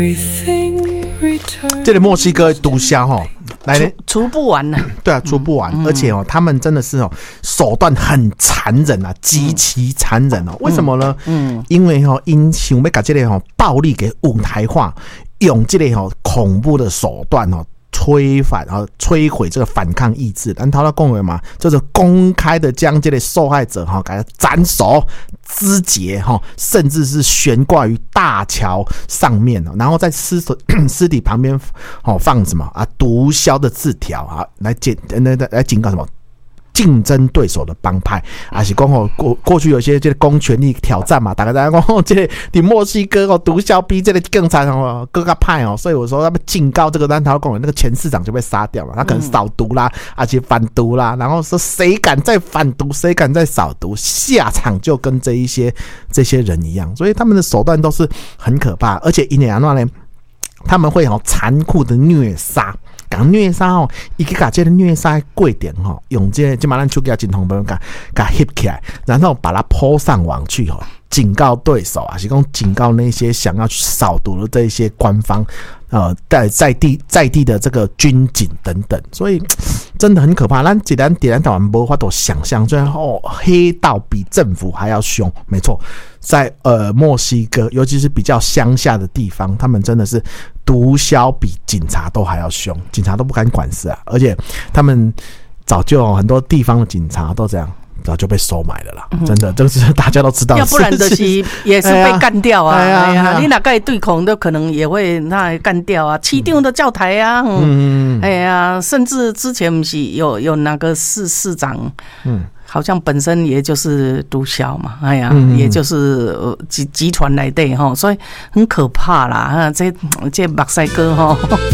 这个墨西哥毒枭哈，来除不完呢、 对啊，除不完，而且他们真的是手段很残忍啊，极其残忍哦。为什么呢？因为因想要把这个暴力给舞台化，用这个恐怖的手段摧毁这个反抗意志。咱头先讲的嘛，就是公开的将这个受害者给他斩首、肢解甚至是悬挂于大桥上面，然后在尸体旁边放什么啊毒枭的字条啊，来警告什么竞争对手的帮派，还是讲过去有些这个公权力挑战嘛，大家讲这个在墨西哥毒枭比这个更惨更加派所以我说他们警告这个咱头讲的那个前市长就被杀掉了，他可能扫毒啦，而且反毒啦，然后说谁敢再反毒，谁敢再扫毒，下场就跟这些人一样，所以他们的手段都是很可怕，而且因为怎样呢？他们会残酷的虐杀。讲虐杀伊去把这个虐杀的过程用这马咱手机真方便，给翕起来，然后把它抛上网去警告对手啊，是讲警告那些想要去扫毒的这些官方，在地的这个军警等等，所以真的很可怕。咱台湾没法度想象，最后黑道比政府还要凶，没错。在墨西哥，尤其是比较乡下的地方，他们真的是毒枭比警察都还要凶，警察都不敢管事啊，而且他们早就很多地方的警察都这样。早就被收买了啦，真的，这是大家都知道的事情。要不然就是也是被干掉啊！哎呀，你哪个对孔都可能也会那干掉啊，市长都叫台啊，哎呀，甚至之前不是有那个市长，好像本身也就是毒枭嘛，哎呀，也就是集团来的哈，所以很可怕啦，这目屎哥哈。